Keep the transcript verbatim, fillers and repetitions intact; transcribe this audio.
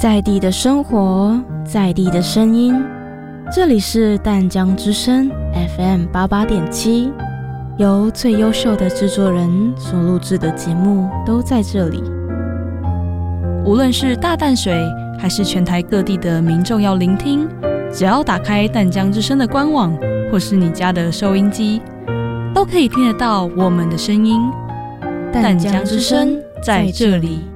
在地的生活，在地的声音，这里是淡江之声 F M 八八点七，由最优秀的制作人所录制的节目都在这里。 无论是大淡水还是全台各地的民众要聆听，只要打开淡江之声的官网或是你家的收音机，都可以听得到我们的声音。淡江之声在这里。